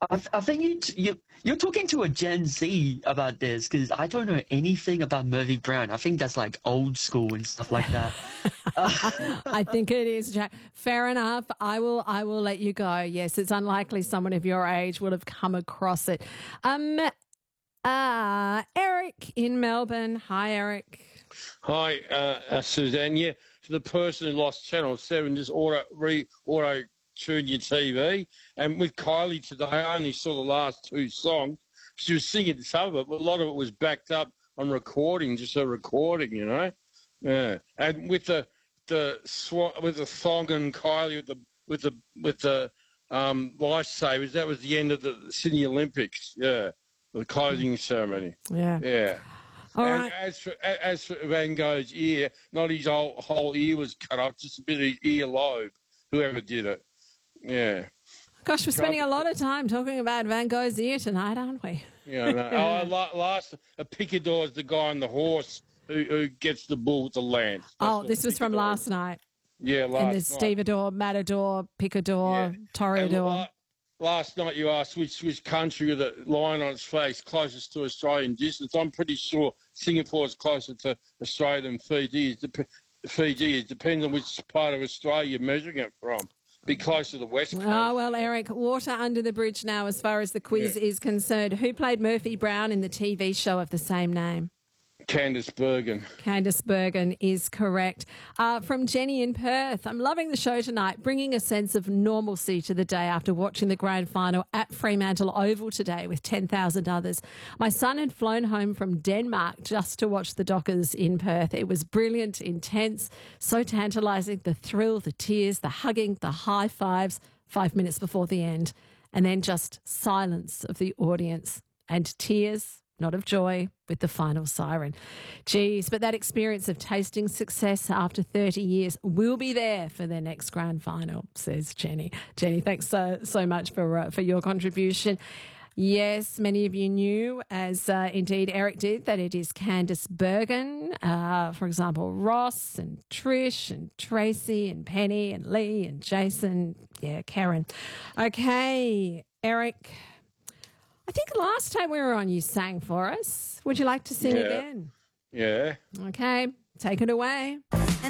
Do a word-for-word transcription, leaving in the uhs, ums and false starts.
I, I think you, t- you you're talking to a Gen Z about this because I don't know anything about Murphy Brown. I think that's like old school and stuff like that. I think it is, Jack. Fair enough. I will. I will let you go. Yes, it's unlikely someone of your age would have come across it. Um, uh, Eric in Melbourne. Hi, Eric. Hi, uh, uh, Suzanne. Yeah, for the person who lost Channel seven, just auto re auto tune your T V. And with Kylie today, I only saw the last two songs. She was singing some of it, but a lot of it was backed up on recording, just a recording, you know. Yeah, and with the the swan, with the Thong and Kylie with the with the with the um, lifesavers, that was the end of the Sydney Olympics. Yeah, the closing ceremony. Yeah. Yeah. All and right. as for as for Van Gogh's ear, not his whole whole ear was cut off, just a bit of his ear lobe. Whoever did it, yeah. Gosh, we're spending a lot of time talking about Van Gogh's ear tonight, aren't we? Yeah, no. oh, la- last a picador is the guy on the horse who, who gets the bull with the lance. That's Oh, what this was from picador last is. night. Yeah, last And night. there's stevedore, matador, picador, Yeah. And toreador. la- last night you asked which which country with a lion on its face closest to Australian distance. I'm pretty sure Singapore is closer to Australia than Fiji. It dep- Fiji. It depends on which part of Australia you're measuring it from. Be close to the west coast. Oh, well, Eric, water under the bridge now as far as the quiz Yeah. is concerned. Who played Murphy Brown in the T V show of the same name? Candice Bergen. Candice Bergen is correct. Uh, from Jenny in Perth, I'm loving the show tonight, bringing a sense of normalcy to the day after watching the grand final at Fremantle Oval today with ten thousand others. My son had flown home from Denmark just to watch the Dockers in Perth. It was brilliant, intense, so tantalising, the thrill, the tears, the hugging, the high fives, five minutes before the end, and then just silence of the audience and tears, not of joy, with the final siren. Geez, but that experience of tasting success after thirty years will be there for their next grand final, says Jenny. Jenny, thanks so so much for uh, for your contribution. Yes, many of you knew, as uh, indeed Eric did, that it is Candice Bergen. Uh, for example, Ross and Trish and Tracy and Penny and Lee and Jason. Yeah, Karen. Okay, Eric. I think last time we were on, you sang for us. Would you like to sing Yeah. again? Yeah. Okay, take it away.